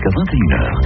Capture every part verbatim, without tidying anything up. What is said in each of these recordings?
jusqu'à vingt et une heures.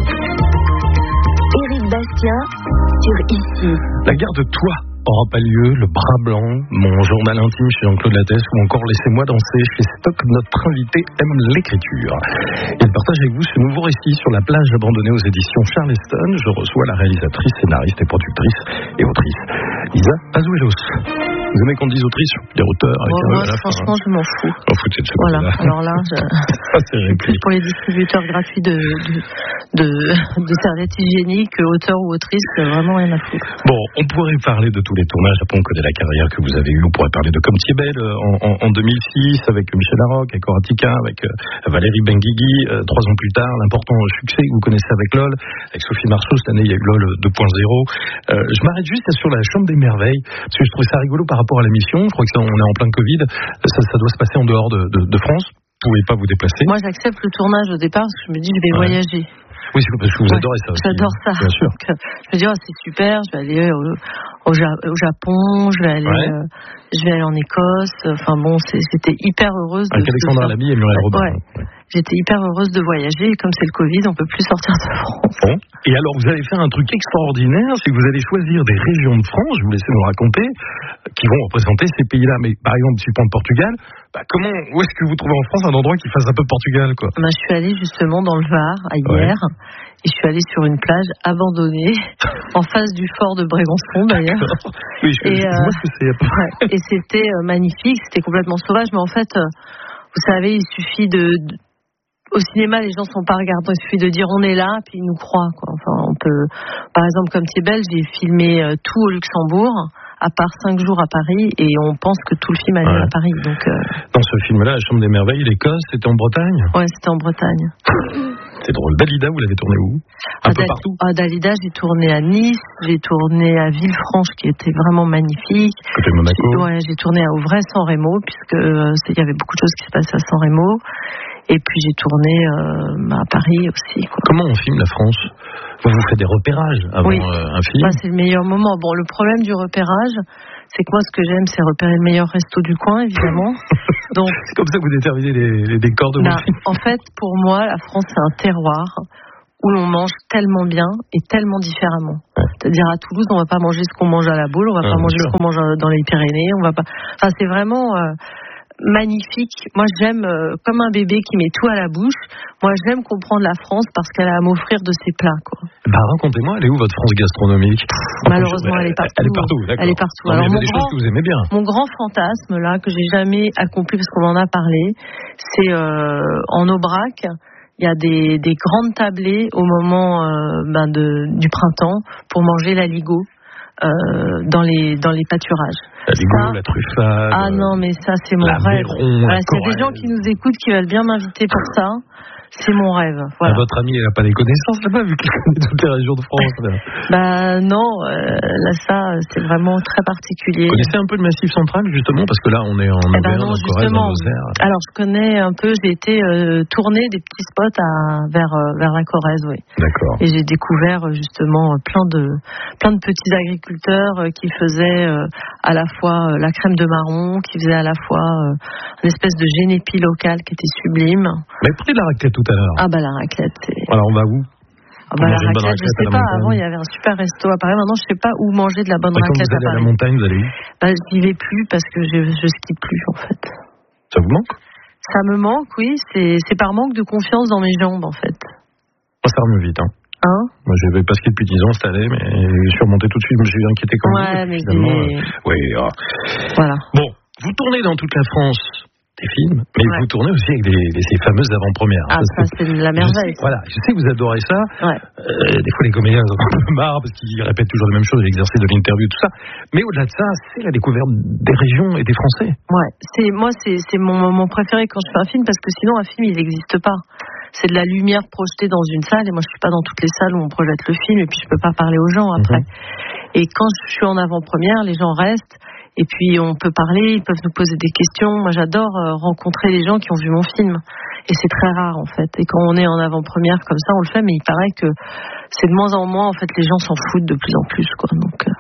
Éric Bastien sur Ici. La gare de Troyes aura pas lieu, le bras blanc, mon journal intime chez Jean-Claude Lattès ou encore Laissez-moi danser chez Stock. Notre invité aime l'écriture. Il partage avec vous ce nouveau récit sur la plage abandonnée aux éditions Charleston. Je reçois la réalisatrice, scénariste et productrice et autrice Lisa Pazuelos. Vous aimez qu'on dise autrice, les auteurs avec bon, un moi, à la franchement, fin. je m'en fous. M'en foutez de ce Voilà, côté-là. alors là, je... Ça, c'est plus pour les distributeurs gratuits de, de, de, de serviettes hygiéniques, auteur ou autrice, vraiment rien à foutre. Bon, on pourrait parler de tous les tournages. Après, on connaît la carrière que vous avez eue. On pourrait parler de Comme tu es belle en, en, en deux mille six avec Michel Larocque, avec Horatica, avec euh, Valérie Benguigui. Euh, trois ans plus tard, l'important succès que vous connaissez avec LOL, avec Sophie Marceau. Cette année, il y a eu LOL deux point zéro. Euh, je m'arrête juste sur la Chambre des Merveilles, parce que je trouvais ça rigolo par rapport à la mission. Je crois que ça, on est en plein Covid. Ça, ça doit se passer en dehors de, de, de France. Vous ne pouvez pas vous déplacer. Moi, j'accepte le tournage au départ parce que je me dis je vais ouais. voyager. Oui, c'est parce que vous ouais, adorez ça aussi. J'adore ça. Bien sûr. Donc, je me dis, oh, c'est super, je vais aller au, au, au Japon, je vais aller, ouais. euh, je vais aller en Écosse. Enfin bon, c'est, j'étais hyper heureuse. Avec de Alexandra Lamy et Muriel Robin. Ouais. Ouais. J'étais hyper heureuse de voyager. Et comme c'est le Covid, on peut plus sortir de France. Bon. Et alors, vous allez faire un truc extraordinaire, c'est que vous allez choisir des régions de France, je vous laisse nous raconter, qui vont représenter ces pays-là. Mais par exemple, si je prends le Portugal, bah, comment, où est-ce que vous trouvez en France un endroit qui fasse un peu Portugal, quoi? Bah, je suis allée justement dans le Var, à hier. Ouais. Et je suis allée sur une plage abandonnée, en face du fort de Brégançon d'ailleurs. Oui, je, et, je euh, vois ce que c'est. Ouais, et c'était euh, magnifique, c'était complètement sauvage, mais en fait, euh, vous savez, il suffit de, de... Au cinéma, les gens ne sont pas regardants, il suffit de dire on est là, puis ils nous croient, quoi. Enfin, on peut... Par exemple, Comme tu es belle, j'ai filmé euh, tout au Luxembourg, à part cinq jours à Paris, et on pense que tout le film a lieu ouais. à Paris. Donc, euh... Dans ce film-là, La Chambre des Merveilles, l'Écosse, c'était en Bretagne? Ouais, c'était en Bretagne. C'est drôle. Dalida, vous l'avez tourné où? Un à peu Dal- partout. À Dalida, j'ai tourné à Nice, j'ai tourné à Villefranche, qui était vraiment magnifique. Côté Monaco. J'ai, ouais, j'ai tourné à Auvray, San Remo, puisque euh, il y avait beaucoup de choses qui se passaient à San Remo. Et puis j'ai tourné euh, à Paris aussi, quoi. Comment on filme la France? Vous vous faites des repérages avant oui. euh, un film? Bah, c'est le meilleur moment. Bon, le problème du repérage, c'est que moi, ce que j'aime, c'est repérer le meilleur resto du coin, évidemment. Donc, c'est comme ça que vous déterminez les, les décors de bah, vos films. En fait, pour moi, la France, c'est un terroir où l'on mange tellement bien et tellement différemment. Ouais. C'est-à-dire à Toulouse, on va pas manger ce qu'on mange à la Baule, on va ah, pas manger sûr. ce qu'on mange dans les Pyrénées, on va pas. Enfin, c'est vraiment. Euh, magnifique. Moi, j'aime, euh, comme un bébé qui met tout à la bouche, moi, j'aime comprendre la France parce qu'elle a à m'offrir de ses plats, quoi. Bah, racontez-moi, elle est où votre France gastronomique? Malheureusement, elle est partout. Elle est partout, d'accord. Elle est partout. Non, Alors, il y a mon des grand, choses que vous aimez bien. Mon grand fantasme, là, que j'ai jamais accompli parce qu'on en a parlé, c'est euh, en Aubrac. Il y a des, des grandes tablées au moment euh, ben de, du printemps pour manger l'aligot. Euh, dans les dans les pâturages. La ligo, la truffade. Ah non, mais ça c'est mon rêve. Méron, voilà, c'est des gens qui nous écoutent qui veulent bien m'inviter pour ça. C'est mon rêve. Voilà. Ah, votre ami, elle n'a pas des connaissances là-bas, vu qu'elle connaît toutes les régions de France. Là. Bah non, euh, là ça, c'est vraiment très particulier. Vous connaissez un peu le Massif central, justement, parce que là, on est en eh ben Auvergne, non, en Corrèze, en Lozère. Alors, je connais un peu, j'ai été euh, tourner des petits spots à, vers, euh, vers la Corrèze, oui. D'accord. Et j'ai découvert, justement, plein de, plein de petits agriculteurs euh, qui faisaient euh, à la fois euh, la crème de marron, qui faisaient à la fois euh, une espèce de génépi local qui était sublime. Mais pris de la raclette tout à l'heure. Ah bah la raclette, c'est... Alors on va où? Ah bah la raclette, raclette, je sais pas, avant il y avait un super resto à Paris, maintenant je sais pas où manger de la bonne bah, raclette à Paris. Quand vous allez à, à la montagne, vous allez où? Bah j'y vais plus parce que je, je skie plus en fait. Ça vous manque? Ça me manque, oui, c'est, c'est par manque de confiance dans mes jambes en fait. Moi ça remonte vite, hein. Hein? Moi j'avais pas ski depuis dix ans cette année, mais je suis remonté tout de suite, je me suis inquiété quand même. Ouais, mais des... euh... Oui, oh. Voilà. Bon, vous tournez dans toute la France des films, mais ouais. vous tournez aussi avec des, des, ces fameuses avant-premières. Ah, ça, ça c'est la merveille. Je sais, voilà, je sais que vous adorez ça. Ouais. Euh, des fois, les comédiens ont un peu marre parce qu'ils répètent toujours les mêmes choses, l'exercice de l'interview, tout ça. Mais au-delà de ça, c'est la découverte des régions et des Français. Ouais, c'est, moi, c'est, c'est mon moment préféré quand je fais un film parce que sinon, un film, il n'existe pas. C'est de la lumière projetée dans une salle et moi, je suis pas dans toutes les salles où on projette le film et puis je peux pas parler aux gens après. Mm-hmm. Et quand je suis en avant-première, les gens restent. Et puis on peut parler, ils peuvent nous poser des questions. Moi j'adore euh, rencontrer les gens qui ont vu mon film. Et c'est très rare en fait. Et quand on est en avant-première comme ça, on le fait, mais il paraît que c'est de moins en moins, en fait, les gens s'en foutent de plus en plus, quoi. Donc, euh...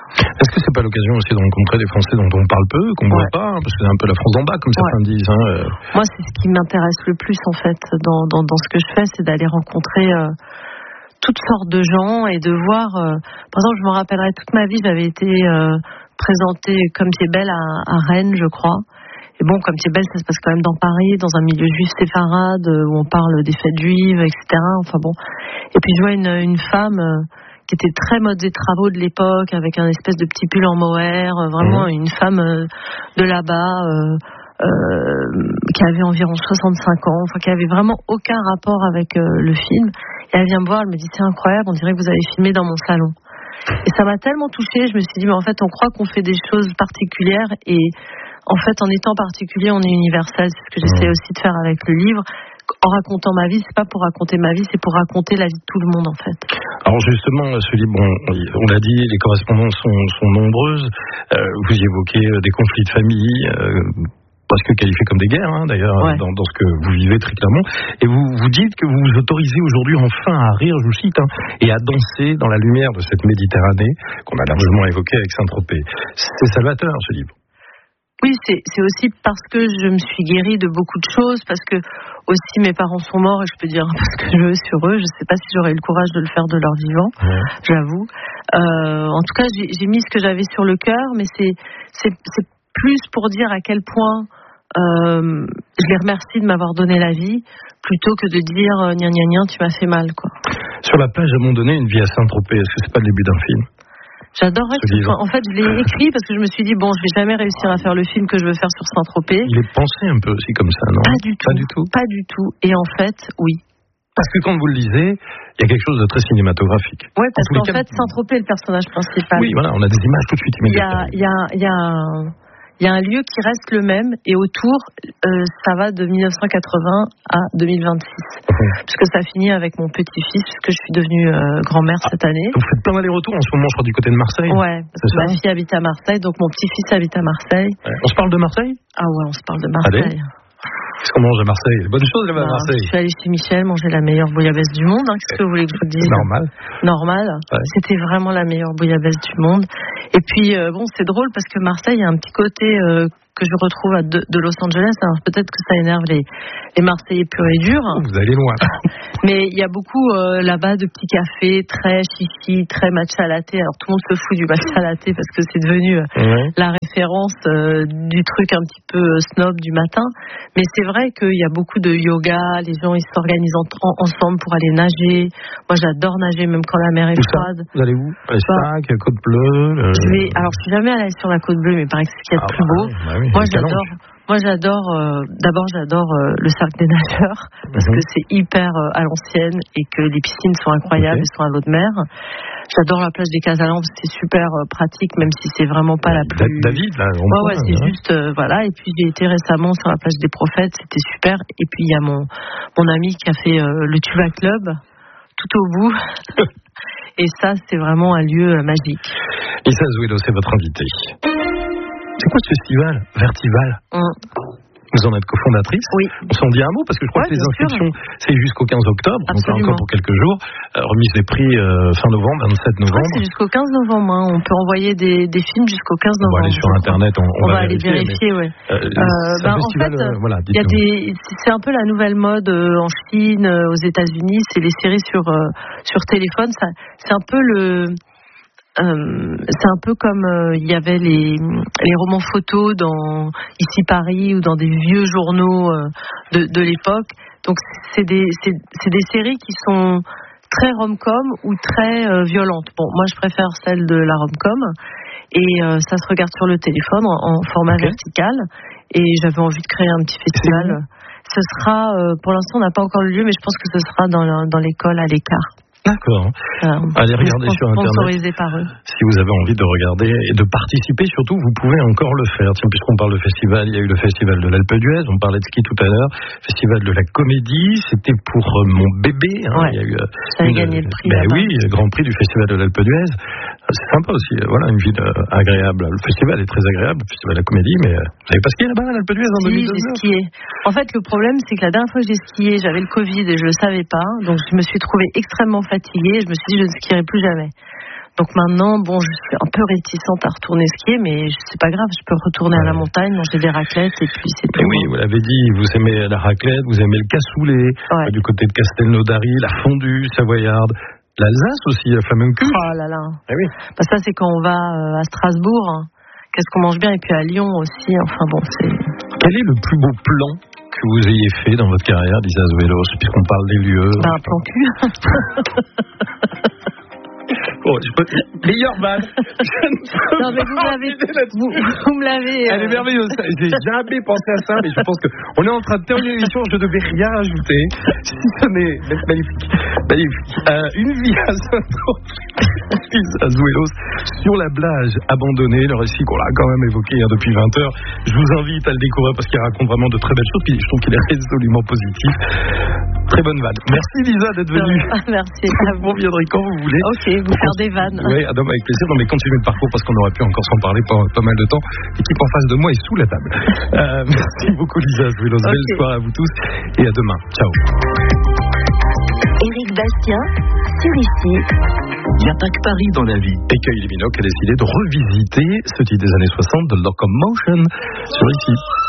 Est-ce que c'est pas l'occasion aussi de rencontrer des Français dont on parle peu, qu'on ne ouais. voit pas, hein, parce que c'est un peu la France d'en bas, comme certains ouais. disent. Hein, euh... Moi, c'est ce qui m'intéresse le plus, en fait, dans, dans, dans ce que je fais, c'est d'aller rencontrer euh, toutes sortes de gens et de voir... Euh... Par exemple, je me rappellerai toute ma vie, j'avais été euh, présentée Comme tu es belle à, à Rennes, je crois. Et bon, Comme tu es belle, ça se passe quand même dans Paris, dans un milieu juif séfarade, où on parle des fêtes juives, et cetera. Enfin bon. Et puis je vois une, une femme euh, qui était très mode des travaux de l'époque, avec un espèce de petit pull en mohair, euh, vraiment mmh. une femme euh, de là-bas, euh, euh, qui avait environ soixante-cinq ans, enfin qui avait vraiment aucun rapport avec euh, le film. Et elle vient me voir, elle me dit c'est incroyable, on dirait que vous avez filmé dans mon salon. Et ça m'a tellement touchée, je me suis dit mais en fait on croit qu'on fait des choses particulières et en fait, en étant particulier, on est universel. C'est ce que j'essaie aussi de faire avec le livre. En racontant ma vie, c'est pas pour raconter ma vie, c'est pour raconter la vie de tout le monde, en fait. Alors justement, ce livre, bon, on l'a dit, les correspondances sont, sont nombreuses. Euh, vous y évoquez des conflits de famille, euh, presque qualifiés comme des guerres, hein, d'ailleurs, ouais. dans, dans ce que vous vivez très clairement. Et vous vous dites que vous vous autorisez aujourd'hui enfin à rire, je vous cite, hein, et à danser dans la lumière de cette Méditerranée qu'on a largement évoquée avec Saint-Tropez. C'est salvateur, ce livre. Oui, c'est, c'est aussi parce que je me suis guérie de beaucoup de choses, parce que aussi mes parents sont morts et je peux dire parce que je veux sur eux. Je ne sais pas si j'aurais eu le courage de le faire de leur vivant, ouais. j'avoue. Euh, en tout cas, j'ai, j'ai mis ce que j'avais sur le cœur, mais c'est, c'est, c'est plus pour dire à quel point euh, je les remercie de m'avoir donné la vie, plutôt que de dire gna gna gna, tu m'as fait mal, quoi. Sur la plage, à un moment donné, une vie à Saint-Tropez, est-ce que c'est pas le début d'un film ? J'adorerais que ce soit... En fait, je l'ai écrit parce que je me suis dit, bon, je vais jamais réussir à faire le film que je veux faire sur Saint-Tropez. Il est pensé un peu aussi comme ça, non ? Pas du tout. Pas du tout. Pas du tout. Et en fait, oui. Parce que quand vous le lisez, il y a quelque chose de très cinématographique. Oui, parce qu'en fait, Saint-Tropez est le personnage principal. Oui, voilà, on a des images tout de suite immédiatement. Il y a, il y a, il y a un... Il y a un lieu qui reste le même et autour, euh, ça va de dix-neuf cent quatre-vingts à deux mille vingt-six. Mmh. Puisque ça finit avec mon petit-fils, puisque je suis devenue euh, grand-mère ah, cette année. Vous faites plein d'allers-retours en ce moment, je crois, du côté de Marseille. Ouais, parce que ma fille habite à Marseille, donc mon petit-fils habite à Marseille. Ouais. On se parle de Marseille ? Ah ouais, on se parle de Marseille. Allez. Qu'est-ce qu'on mange à Marseille ? Bonne chose là-bas à Marseille. Je suis allée chez Michel manger la meilleure bouillabaisse du monde. Hein. Qu'est-ce que vous voulez que je vous dise ? Normal. Normal. Ouais. C'était vraiment la meilleure bouillabaisse du monde. Et puis, euh, bon, c'est drôle parce que Marseille a un petit côté euh, que je retrouve à de, de Los Angeles. Alors peut-être que ça énerve les, les Marseillais purs et durs. Vous allez loin. Mais il y a beaucoup euh, là-bas de petits cafés très chichi, très matcha latte. Alors tout le monde se fout du matcha latte parce que c'est devenu euh, ouais. la référence euh, du truc un petit peu snob du matin. Mais c'est vrai qu'il y a beaucoup de yoga. Les gens ils s'organisent en, ensemble pour aller nager. Moi j'adore nager même quand la mer est froide. Vous allez où ? Les Sacs, bah, Côte Bleue. Le... Je vais. Alors je suis jamais allée sur la Côte Bleue, mais il paraît que c'est ce qu'il y a de ah, plus beau. Bah oui, Moi j'adore. Moi j'adore, euh, d'abord j'adore euh, le cercle des nageurs parce mm-hmm. que c'est hyper euh, à l'ancienne et que les piscines sont incroyables, okay. elles sont à l'eau de mer. J'adore la plage des Casalans, c'est super euh, pratique même si c'est vraiment pas la plus... David là, on ouais, ouais, c'est hein. juste, euh, voilà. Et puis j'ai été récemment sur la plage des Prophètes, c'était super. Et puis il y a mon, mon ami qui a fait euh, le Tuva Club tout au bout. Et ça c'est vraiment un lieu euh, magique. Issa Zouelo, c'est votre invité. C'est quoi ce festival Vertival mmh. Vous en êtes cofondatrice. Oui. On s'en dit un mot parce que je crois ouais, que les inscriptions, sûr. C'est jusqu'au quinze octobre, donc encore pour quelques jours. Euh, remise des prix euh, fin novembre, vingt-sept novembre. C'est jusqu'au quinze novembre. Hein. On peut envoyer des, des films jusqu'au quinze novembre. On va aller sur Internet, on, on, on va, va aller vérifier. Mais, ouais. euh, euh, ben, en fait, euh, voilà, y a des, c'est un peu la nouvelle mode euh, en Chine, euh, aux États-Unis. C'est les séries sur euh, sur téléphone. Ça, c'est un peu le Euh, c'est un peu comme il euh, y avait les, les romans photos dans Ici Paris ou dans des vieux journaux euh, de, de l'époque. Donc c'est des, c'est, c'est des séries qui sont très rom-com ou très euh, violentes. Bon, moi je préfère celle de la rom-com et euh, ça se regarde sur le téléphone en, en format okay. vertical. Et j'avais envie de créer un petit festival. Ce sera, euh, pour l'instant on n'a pas encore le lieu, mais je pense que ce sera dans, dans l'école à l'écart. D'accord. Euh, Allez regarder sur Internet. Par eux. Si vous avez envie de regarder et de participer, surtout, vous pouvez encore le faire. Tiens, puisqu'on parle de festival, il y a eu le festival de l'Alpe d'Huez, on parlait de ski tout à l'heure, festival de la comédie, c'était pour euh, mon bébé. Hein, ouais. Il y a eu, euh, ça a gagné le prix. Ben oui, le grand prix du festival de l'Alpe d'Huez. C'est sympa aussi. Voilà, une ville euh, agréable. Le festival est très agréable, le festival de la comédie, mais euh, vous n'avez pas skié là-bas à l'Alpe d'Huez en si, deux mille dix-neuf? J'ai skié. En fait, le problème, c'est que la dernière fois que j'ai skié, j'avais le Covid et je le savais pas. Donc, je me suis trouvée extrêmement fatiguée. Je me suis dit, je ne skierai plus jamais. Donc maintenant, bon, je suis un peu réticente à retourner skier, mais c'est pas grave, je peux retourner ouais. à la montagne, manger des raclettes et puis c'est tout. Et oui, vous l'avez dit, vous aimez la raclette, vous aimez le cassoulet, ouais. du côté de Castelnaudary, la fondue savoyarde, l'Alsace aussi, la flamencuche. Oh là là. Eh oui. Bah ça c'est quand on va à Strasbourg, hein. Qu'est-ce qu'on mange bien, et puis à Lyon aussi, enfin bon, c'est... Quel est le plus beau plan que vous ayez fait dans votre carrière, Lisa Azuelos, puisqu'on parle des lieux? Bah un plan cul. Bon, je peux... Meilleure vanne. Non, mais vous, m'avez... vous, vous me l'avez. Euh... Elle est merveilleuse. J'ai jamais pensé à ça, mais je pense qu'on est en train de terminer l'émission. Je ne devais rien ajouter. Si ce n'est magnifique. Magnifique. Euh, une vie à Azuelos sur la plage abandonnée, le récit qu'on a quand même évoqué hein, depuis vingt heures. Je vous invite à le découvrir parce qu'il raconte vraiment de très belles choses. Puis je trouve qu'il est résolument positif. Très bonne vanne. Merci Lisa d'être venue. Merci. Vous reviendrez quand vous voulez. Ok, vous faire des vannes. Oui, Adam, avec plaisir. Non, mais continuez le parcours parce qu'on aurait pu encore s'en parler pendant pas mal de temps. L'équipe en face de moi est sous la table. Euh, merci beaucoup Lisa Azuelos. Okay. Belle soirée à vous tous et à demain. Ciao. Éric Bastien, sur Ici. Il n'y a pas que Paris dans la vie. Et Kylie Minogue a décidé de revisiter ce titre des années soixante de Locomotion sur Ici.